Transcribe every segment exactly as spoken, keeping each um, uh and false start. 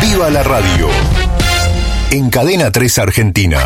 Viva la radio. En Cadena tres Argentina.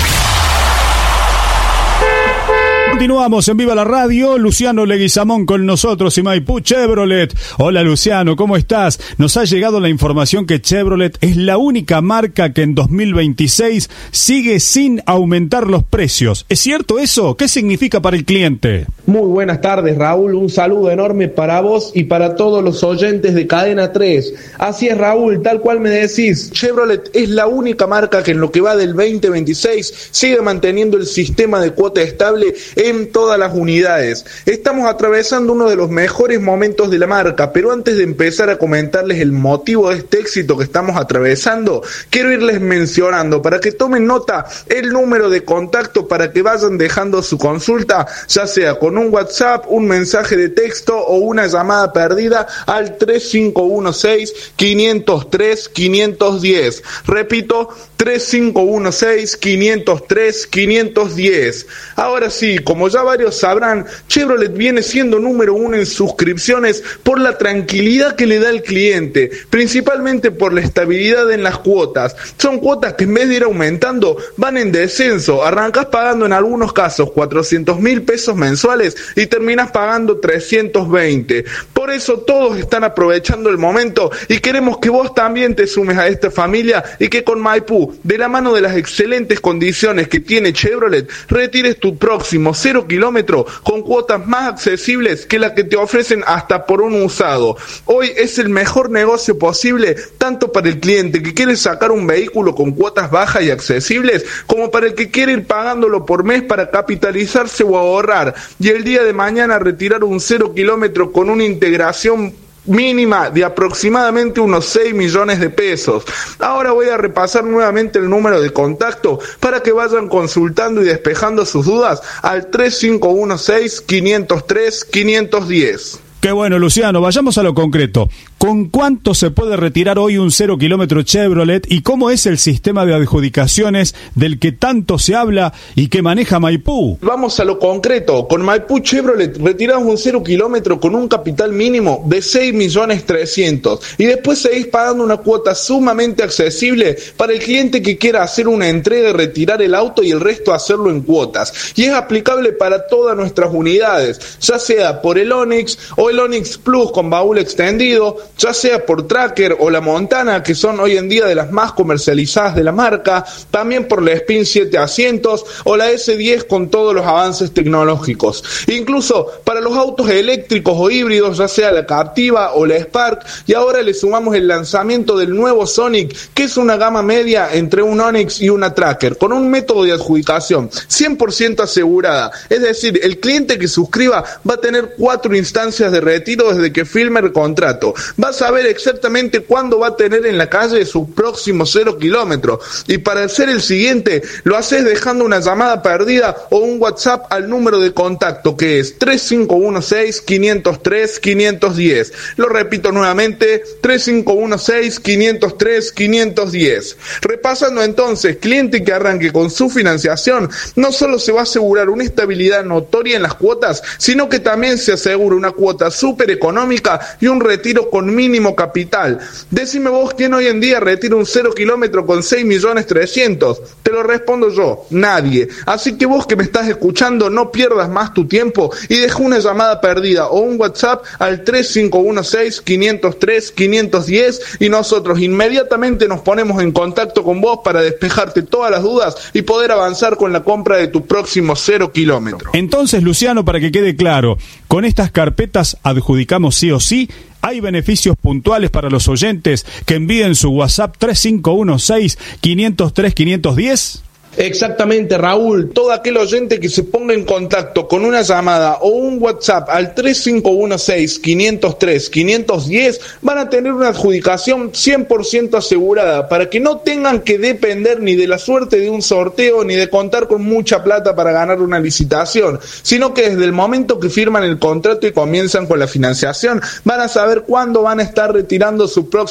Continuamos en Viva la Radio. Luciano Leguizamón con nosotros y Maipú Chevrolet. Hola Luciano, ¿cómo estás? Nos ha llegado la información que Chevrolet es la única marca que en dos mil veintiséis sigue sin aumentar los precios. ¿Es cierto eso? ¿Qué significa para el cliente? Muy buenas tardes, Raúl. Un saludo enorme para vos y para todos los oyentes de Cadena tres. Así es, Raúl, tal cual me decís. Chevrolet es la única marca que en lo que va del veinte veintiséis sigue manteniendo el sistema de cuota estable en todas las unidades. Estamos atravesando uno de los mejores momentos de la marca, pero antes de empezar a comentarles el motivo de este éxito que estamos atravesando, quiero irles mencionando para que tomen nota el número de contacto para que vayan dejando su consulta, ya sea con un WhatsApp, un mensaje de texto o una llamada perdida al tres cinco uno seis, cinco cero tres, cinco uno cero. Repito, tres cinco uno seis, cinco cero tres, cinco uno cero. Ahora sí, como ya varios sabrán, Chevrolet viene siendo número uno en suscripciones por la tranquilidad que le da al cliente, principalmente por la estabilidad en las cuotas. Son cuotas que en vez de ir aumentando, van en descenso. Arrancás pagando en algunos casos cuatrocientos mil pesos mensuales y terminás pagando trescientos veinte. Por eso todos están aprovechando el momento y queremos que vos también te sumes a esta familia y que con Maipú, de la mano de las excelentes condiciones que tiene Chevrolet, retires tu próximo cero kilómetro con cuotas más accesibles que las que te ofrecen hasta por un usado. Hoy es el mejor negocio posible, tanto para el cliente que quiere sacar un vehículo con cuotas bajas y accesibles, como para el que quiere ir pagándolo por mes para capitalizarse o ahorrar, y el día de mañana retirar un cero kilómetro con una integración mínima de aproximadamente unos seis millones de pesos. Ahora voy a repasar nuevamente el número de contacto para que vayan consultando y despejando sus dudas al tres cinco uno seis, cinco cero tres, cinco uno cero. Qué bueno, Luciano, vayamos a lo concreto. ¿Con cuánto se puede retirar hoy un cero kilómetro Chevrolet y cómo es el sistema de adjudicaciones del que tanto se habla y que maneja Maipú? Vamos a lo concreto. Con Maipú Chevrolet retiramos un cero kilómetro con un capital mínimo de seis millones trescientos y después seguís pagando una cuota sumamente accesible para el cliente que quiera hacer una entrega y retirar el auto y el resto hacerlo en cuotas. Y es aplicable para todas nuestras unidades, ya sea por el Onix o el Onix Plus con baúl extendido, ya sea por Tracker o la Montana, que son hoy en día de las más comercializadas de la marca, también por la Spin siete asientos o la ese diez con todos los avances tecnológicos. Incluso para los autos eléctricos o híbridos, ya sea la Captiva o la Spark, y ahora le sumamos el lanzamiento del nuevo Sonic, que es una gama media entre un Onix y una Tracker, con un método de adjudicación cien por ciento asegurada. Es decir, el cliente que suscriba va a tener cuatro instancias de retiro desde que firme el contrato. Va a saber exactamente cuándo va a tener en la calle su próximo cero kilómetro. Y para hacer el siguiente, lo haces dejando una llamada perdida o un WhatsApp al número de contacto que es tres cinco uno seis, cinco cero tres, cinco uno cero. Lo repito nuevamente, tres cinco uno seis, cinco cero tres, cinco uno cero. Repasando entonces, cliente que arranque con su financiación, no solo se va a asegurar una estabilidad notoria en las cuotas, sino que también se asegura una cuota súper económica y un retiro con mínimo capital. Decime vos quién hoy en día retira un cero kilómetro con seis millones trescientos. Te lo respondo yo, nadie. Así que vos que me estás escuchando, no pierdas más tu tiempo y deja una llamada perdida o un WhatsApp al tres cinco uno seis, cinco cero tres, cinco uno cero y nosotros inmediatamente nos ponemos en contacto con vos para despejarte todas las dudas y poder avanzar con la compra de tu próximo cero kilómetro. Entonces, Luciano, para que quede claro, con estas carpetas adjudicamos sí o sí. ¿Hay beneficios puntuales para los oyentes que envíen su WhatsApp tres cinco uno seis, cinco cero tres, cinco uno cero? Exactamente, Raúl. Todo aquel oyente que se ponga en contacto con una llamada o un WhatsApp al tres cinco uno seis, cinco cero tres, cinco uno cero van a tener una adjudicación cien por ciento asegurada para que no tengan que depender ni de la suerte de un sorteo ni de contar con mucha plata para ganar una licitación, sino que desde el momento que firman el contrato y comienzan con la financiación van a saber cuándo van a estar retirando su próximo